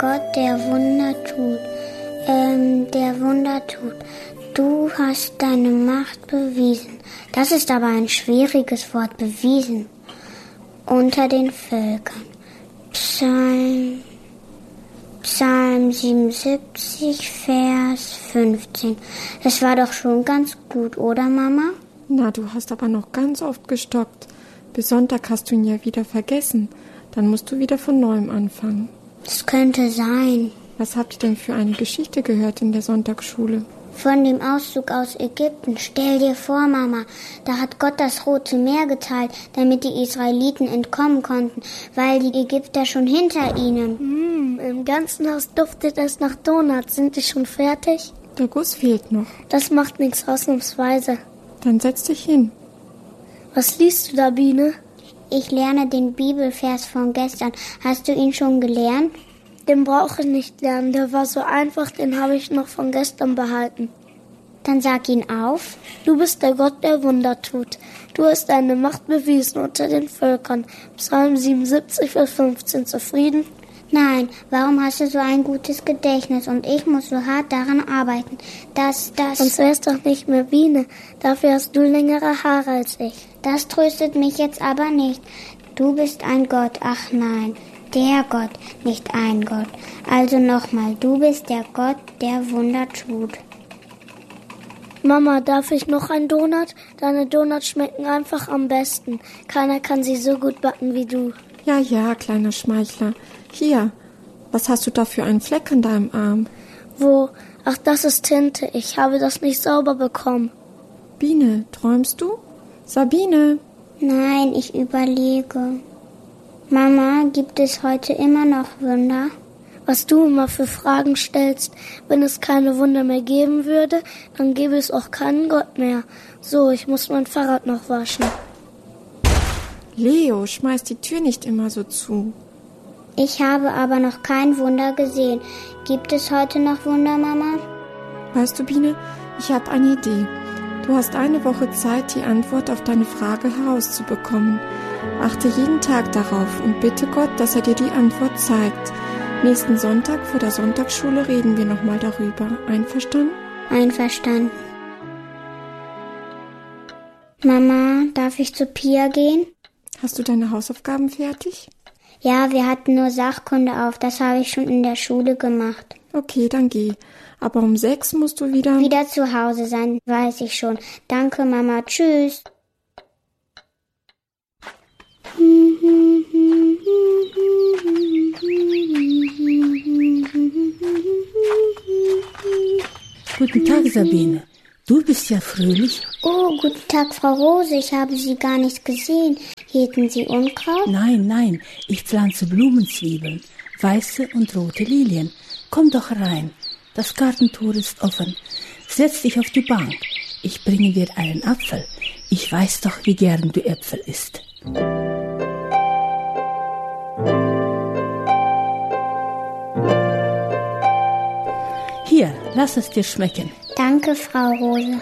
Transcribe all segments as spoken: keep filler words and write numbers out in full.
Gott, der Wunder tut. Ähm, der Wunder tut. Du hast deine Macht bewiesen. Das ist aber ein schwieriges Wort, bewiesen. Unter den Völkern. Psalm, Psalm siebenundsiebzig, Vers fünfzehn. Das war doch schon ganz gut, oder Mama? Na, du hast aber noch ganz oft gestockt. Bis Sonntag hast du ihn ja wieder vergessen. Dann musst du wieder von Neuem anfangen. Das könnte sein. Was habt ihr denn für eine Geschichte gehört in der Sonntagsschule? Von dem Auszug aus Ägypten. Stell dir vor, Mama, da hat Gott das Rote Meer geteilt, damit die Israeliten entkommen konnten, weil die Ägypter schon hinter ihnen. Mm, im ganzen Haus duftet es nach Donuts. Sind die schon fertig? Der Guss fehlt noch. Das macht nichts, ausnahmsweise. Dann setz dich hin. Was liest du da, Biene? Ich lerne den Bibelvers von gestern. Hast du ihn schon gelernt? Den brauche ich nicht lernen, der war so einfach, den habe ich noch von gestern behalten. Dann sag ihn auf. Du bist der Gott, der Wunder tut. Du hast deine Macht bewiesen unter den Völkern. Psalm siebenundsiebzig, Vers fünfzehn. Zufrieden? Nein, warum hast du so ein gutes Gedächtnis und ich muss so hart daran arbeiten, dass das... Sonst wär's doch nicht mehr Biene. Dafür hast du längere Haare als ich. Das tröstet mich jetzt aber nicht. Du bist ein Gott, ach nein. Der Gott, nicht ein Gott. Also nochmal, du bist der Gott, der Wunder tut. Mama, darf ich noch einen Donut? Deine Donuts schmecken einfach am besten. Keiner kann sie so gut backen wie du. Ja, ja, kleiner Schmeichler. Hier, was hast du da für einen Fleck an deinem Arm? Wo? Ach, das ist Tinte. Ich habe das nicht sauber bekommen. Biene, träumst du? Sabine? Nein, ich überlege. Mama, gibt es heute immer noch Wunder? Was du immer für Fragen stellst. Wenn es keine Wunder mehr geben würde, dann gäbe es auch keinen Gott mehr. So, ich muss mein Fahrrad noch waschen. Leo, schmeiß die Tür nicht immer so zu. Ich habe aber noch kein Wunder gesehen. Gibt es heute noch Wunder, Mama? Weißt du, Biene, ich habe eine Idee. Du hast eine Woche Zeit, die Antwort auf deine Frage herauszubekommen. Achte jeden Tag darauf und bitte Gott, dass er dir die Antwort zeigt. Nächsten Sonntag vor der Sonntagsschule reden wir nochmal darüber. Einverstanden? Einverstanden. Mama, darf ich zu Pia gehen? Hast du deine Hausaufgaben fertig? Ja, wir hatten nur Sachkunde auf. Das habe ich schon in der Schule gemacht. Okay, dann geh. Aber um sechs musst du wieder... Wieder zu Hause sein, weiß ich schon. Danke, Mama. Tschüss. Guten Tag, Sabine. Du bist ja fröhlich. Oh, guten Tag, Frau Rose. Ich habe Sie gar nicht gesehen. Jäten Sie Unkraut? Nein, nein. Ich pflanze Blumenzwiebeln, weiße und rote Lilien. Komm doch rein. Das Gartentor ist offen. Setz dich auf die Bank. Ich bringe dir einen Apfel. Ich weiß doch, wie gern du Äpfel isst. Hier, lass es dir schmecken. Danke, Frau Rose.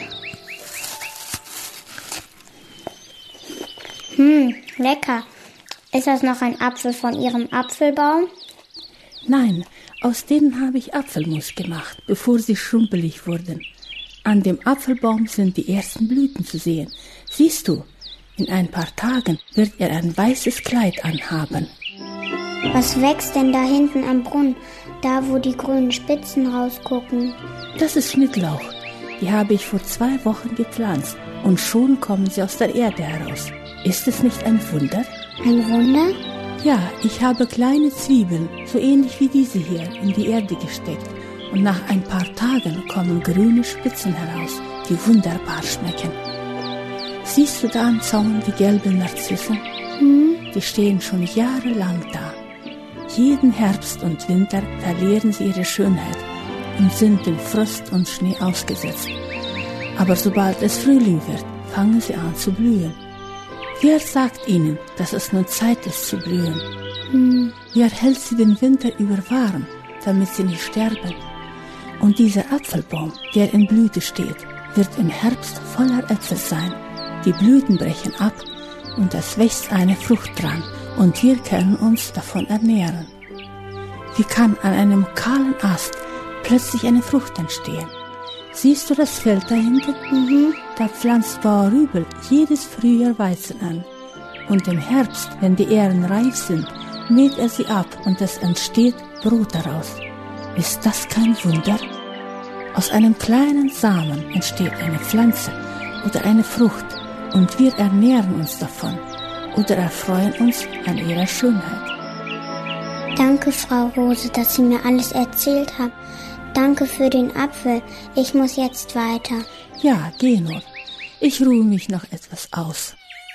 Hm, lecker. Ist das noch ein Apfel von Ihrem Apfelbaum? Nein, aus denen habe ich Apfelmus gemacht, bevor sie schrumpelig wurden. An dem Apfelbaum sind die ersten Blüten zu sehen. Siehst du, in ein paar Tagen wird er ein weißes Kleid anhaben. Was wächst denn da hinten am Brunnen, da wo die grünen Spitzen rausgucken? Das ist Schnittlauch. Die habe ich vor zwei Wochen gepflanzt und schon kommen sie aus der Erde heraus. Ist es nicht ein Wunder? Ein Wunder? Ja, ich habe kleine Zwiebeln, so ähnlich wie diese hier, in die Erde gesteckt. Und nach ein paar Tagen kommen grüne Spitzen heraus, die wunderbar schmecken. Siehst du da am Zaun die gelben Narzissen? Hm? Die stehen schon jahrelang da. Jeden Herbst und Winter verlieren sie ihre Schönheit und sind dem Frost und Schnee ausgesetzt. Aber sobald es Frühling wird, fangen sie an zu blühen. Wer sagt ihnen, dass es nun Zeit ist zu blühen? Hm. Wer hält sie den Winter über warm, damit sie nicht sterben? Und dieser Apfelbaum, der in Blüte steht, wird im Herbst voller Äpfel sein. Die Blüten brechen ab und es wächst eine Frucht dran und wir können uns davon ernähren. Wie kann an einem kahlen Ast plötzlich eine Frucht entstehen? Siehst du das Feld da hinten? Mhm. Da pflanzt Bauer Rübel jedes Frühjahr Weizen an. Und im Herbst, wenn die Ähren reif sind, mäht er sie ab und es entsteht Brot daraus. Ist das kein Wunder? Aus einem kleinen Samen entsteht eine Pflanze oder eine Frucht und wir ernähren uns davon oder erfreuen uns an ihrer Schönheit. Danke, Frau Rose, dass Sie mir alles erzählt haben. Danke für den Apfel. Ich muss jetzt weiter. Ja, geh nur. Ich ruhe mich noch etwas aus.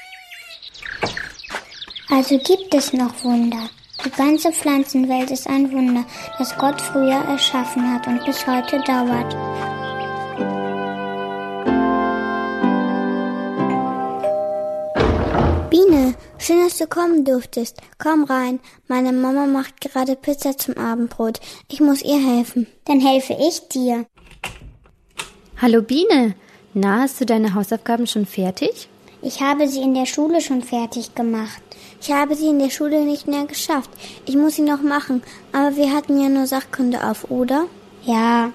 Also gibt es noch Wunder. Die ganze Pflanzenwelt ist ein Wunder, das Gott früher erschaffen hat und bis heute dauert. Biene, schön, dass du kommen durftest. Komm rein. Meine Mama macht gerade Pizza zum Abendbrot. Ich muss ihr helfen. Dann helfe ich dir. Hallo Biene. Na, hast du deine Hausaufgaben schon fertig? Ich habe sie in der Schule schon fertig gemacht. Ich habe sie in der Schule nicht mehr geschafft. Ich muss sie noch machen, aber wir hatten ja nur Sachkunde auf, oder? Ja.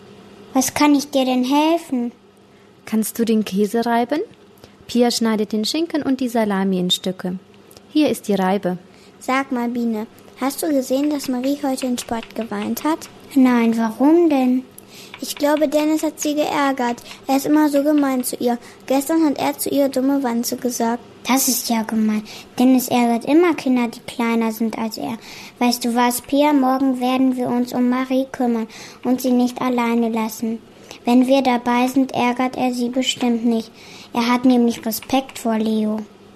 Was kann ich dir denn helfen? Kannst du den Käse reiben? Pia schneidet den Schinken und die Salami in Stücke. Hier ist die Reibe. Sag mal, Biene, hast du gesehen, dass Marie heute in Sport geweint hat? Nein, warum denn? Ich glaube, Dennis hat sie geärgert. Er ist immer so gemein zu ihr. Gestern hat er zu ihr dumme Wanze gesagt. Das ist ja gemein. Dennis ärgert immer Kinder, die kleiner sind als er. Weißt du was, Pia? Morgen werden wir uns um Marie kümmern und sie nicht alleine lassen. Wenn wir dabei sind, ärgert er sie bestimmt nicht. Er hat nämlich Respekt vor Leo.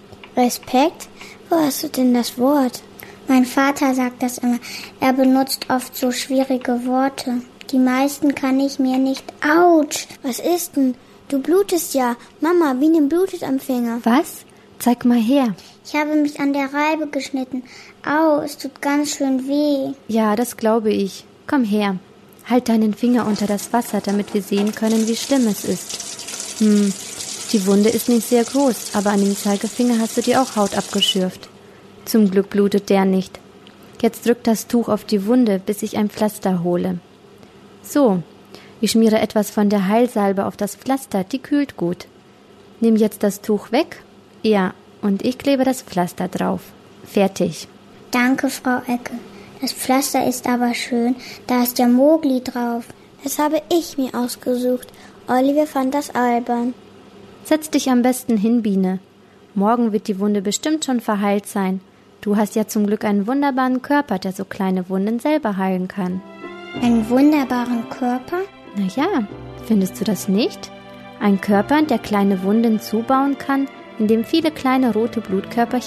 Respekt? Wo hast du denn das Wort? Mein Vater sagt das immer. Er benutzt oft so schwierige Worte. Die meisten kann ich mir nicht. Autsch! Was ist denn? Du blutest ja. Mama, Biene blutet am Finger. Was? Zeig mal her. Ich habe mich an der Reibe geschnitten. Au, es tut ganz schön weh. Ja, das glaube ich. Komm her. Halt deinen Finger unter das Wasser, damit wir sehen können, wie schlimm es ist. Hm, die Wunde ist nicht sehr groß, aber an dem Zeigefinger hast du dir auch Haut abgeschürft. Zum Glück blutet der nicht. Jetzt drück das Tuch auf die Wunde, bis ich ein Pflaster hole. So, ich schmiere etwas von der Heilsalbe auf das Pflaster, die kühlt gut. Nimm jetzt das Tuch weg. Ja, und ich klebe das Pflaster drauf. Fertig. Danke, Frau Ecke. Das Pflaster ist aber schön. Da ist ja Mogli drauf. Das habe ich mir ausgesucht. Oliver fand das albern. Setz dich am besten hin, Biene. Morgen wird die Wunde bestimmt schon verheilt sein. Du hast ja zum Glück einen wunderbaren Körper, der so kleine Wunden selber heilen kann. Einen wunderbaren Körper? Na ja, findest du das nicht? Ein Körper, der kleine Wunden zubauen kann, in dem viele kleine rote Blutkörperchen